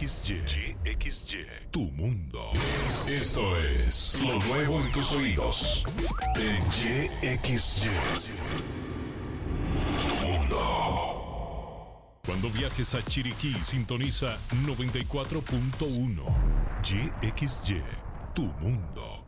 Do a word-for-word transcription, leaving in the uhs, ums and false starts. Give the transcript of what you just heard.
X Y. Y X Y. Tu mundo. Esto es lo nuevo en tus oídos. En Y X Y. Tu mundo. Cuando viajes a Chiriquí, sintoniza noventa y cuatro punto uno. Y X Y. Tu mundo.